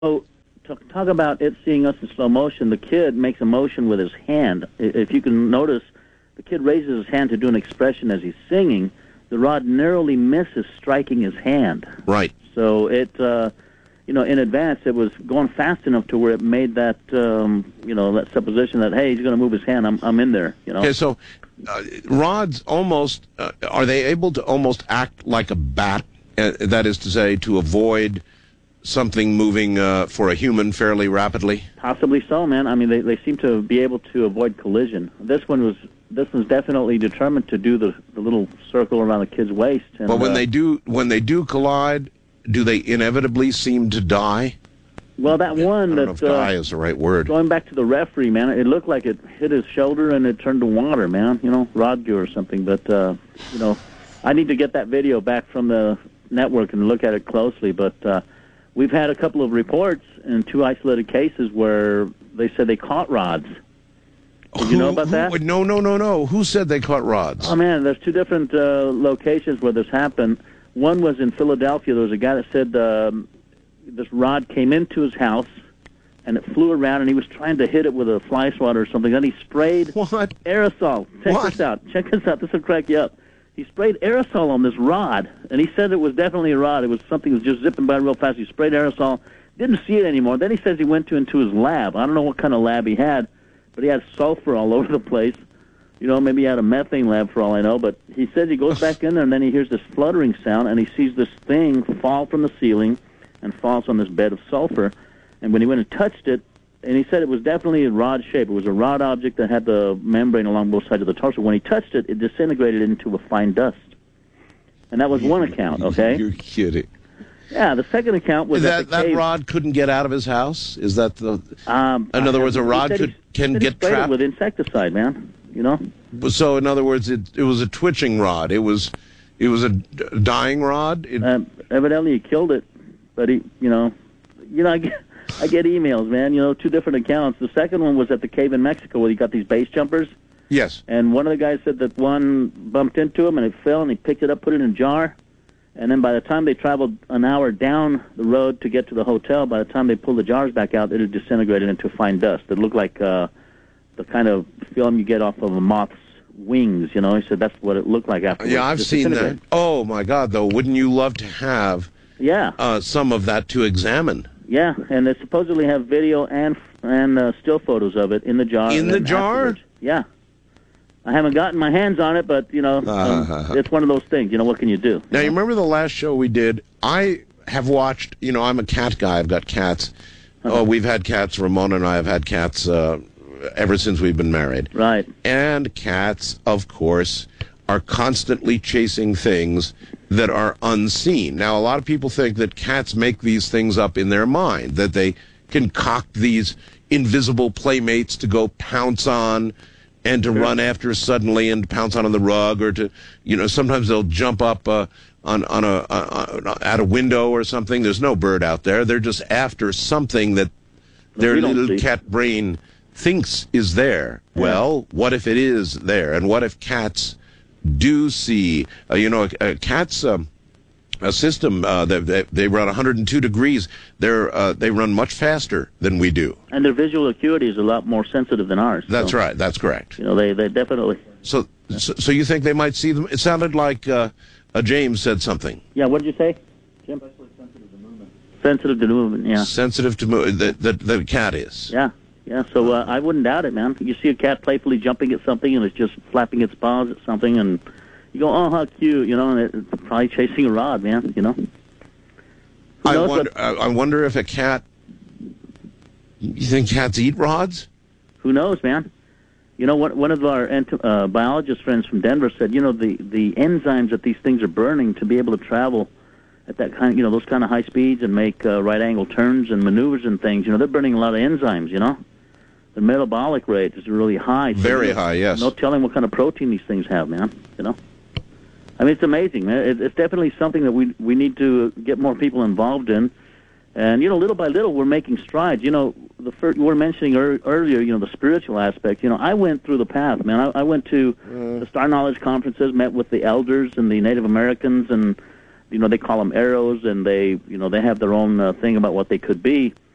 So, talk about it seeing us in slow motion. The kid makes a motion with his hand. If you can notice, the kid raises his hand to do an expression as he's singing. The rod narrowly misses striking his hand. Right. So it, in advance, it was going fast enough to where it made that, that supposition that, hey, he's going to move his hand. I'm in there. Okay, so rods almost, are they able to almost act like a bat? That is to say, to avoid something moving for a human fairly rapidly? Possibly so, man. I mean, they seem to be able to avoid collision. This one's definitely determined to do the little circle around the kid's waist. And, but when they do collide, do they inevitably seem to die? Well, that one I don't know if die is the right word. Going back to the referee, man, it looked like it hit his shoulder and it turned to water, man. Rod dew or something. But I need to get that video back from the network and look at it closely. But we've had a couple of reports in 2 isolated cases where they said they caught rods. Did you know about that? No. Who said they caught rods? Oh, man, there's 2 different locations where this happened. One was in Philadelphia. There was a guy that said this rod came into his house, and it flew around, and he was trying to hit it with a fly swatter or something. Then he sprayed aerosol. Check this out. This will crack you up. He sprayed aerosol on this rod, and he said it was definitely a rod. It was something that was just zipping by real fast. He sprayed aerosol, didn't see it anymore. Then he says he went into his lab. I don't know what kind of lab he had, but he had sulfur all over the place. Maybe he had a methane lab for all I know. But he says he goes back in there, and then he hears this fluttering sound, and he sees this thing fall from the ceiling and falls on this bed of sulfur. And when he went and touched it, and he said it was definitely a rod shape. It was a rod object that had the membrane along both sides of the torso. When he touched it, it disintegrated into a fine dust. And that was one account, okay? You're kidding. Yeah, the second account was that rod couldn't get out of his house? Is that the... in other words, a rod can get trapped? With insecticide, man, So, in other words, it was a twitching rod. It was a dying rod? Evidently, he killed it. But I get emails, man, 2 different accounts. The second one was at the cave in Mexico where you got these base jumpers. Yes. And one of the guys said that one bumped into him and it fell, and he picked it up, put it in a jar. And then by the time they traveled an hour down the road to get to the hotel, by the time they pulled the jars back out, it had disintegrated into fine dust. It looked like the kind of film you get off of a moth's wings, He said that's what it looked like afterwards. Yeah, I've seen that. Oh, my God, though. Wouldn't you love to have some of that to examine? Yeah, and they supposedly have video and still photos of it in the jar. In the jar? Afterwards. Yeah. I haven't gotten my hands on it, but, it's one of those things. What can you do? Now, you remember the last show we did? I have watched, I'm a cat guy. I've got cats. Oh, we've had cats. Ramona and I have had cats ever since we've been married. Right. And cats, of course, are constantly chasing things that are unseen. Now, a lot of people think that cats make these things up in their mind, that they concoct these invisible playmates to go pounce on and to run after suddenly and pounce on the rug, or to, sometimes they'll jump up at a window or something. There's no bird out there. They're just after something that their little cat brain thinks is there. Yeah. Well, what if it is there? And what if cats do see, cats, a system they run 102 degrees. They run much faster than we do, and their visual acuity is a lot more sensitive than ours. That's right. That's correct. They definitely. So you think they might see them? It sounded like James said something. Yeah. What did you say, Jim? Especially sensitive to movement. Sensitive to movement. Yeah. Sensitive to movement. The cat is. Yeah. Yeah, so I wouldn't doubt it, man. You see a cat playfully jumping at something, and it's just flapping its paws at something, and you go, oh, how cute, and it's probably chasing a rod, man, I wonder if a cat, you think cats eat rods? Who knows, man? One of our biologist friends from Denver said, the enzymes that these things are burning to be able to travel at that kind, those kind of high speeds and make right-angle turns and maneuvers and things, they're burning a lot of enzymes, The metabolic rate is really high. Very high, yes. No telling what kind of protein these things have, man. I mean, it's amazing, man. It's definitely something that we need to get more people involved in. And, little by little, we're making strides. You were mentioning earlier, the spiritual aspect. I went through the path, man. I went to the Star Knowledge conferences, met with the elders and the Native Americans, and, they call them arrows, and they have their own thing about what they could be.